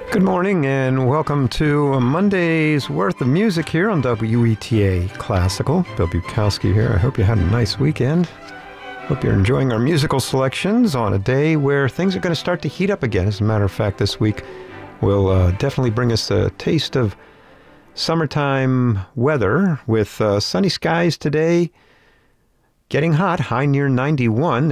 Good morning and welcome to a Monday's worth of music here on WETA Classical. Bill Bukowski here. I hope you had a nice weekend. Hope you're enjoying our musical selections on a day where things are going to start to heat up again. As a matter of fact, this week will definitely bring us a taste of summertime weather with sunny skies today, getting hot, high near 91.